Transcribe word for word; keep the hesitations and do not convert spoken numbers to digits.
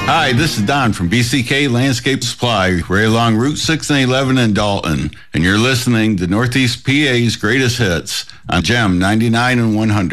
Hi, this is Don from B C K Landscape Supply, right along Route six and eleven in Dalton, and you're listening to Northeast P A's Greatest Hits on Gem ninety-nine and one hundred.